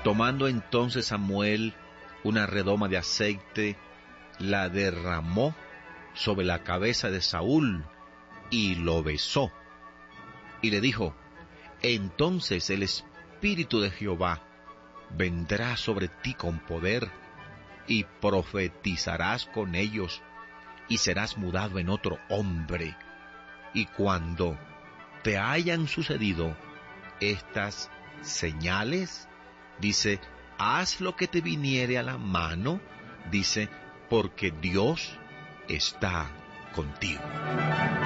Tomando entonces Samuel una redoma de aceite, la derramó sobre la cabeza de Saúl y lo besó. Y le dijo: entonces el Espíritu de Jehová vendrá sobre ti con poder, y profetizarás con ellos, y serás mudado en otro hombre. Y cuando te hayan sucedido estas señales, dice, haz lo que te viniere a la mano, dice, porque Dios está contigo.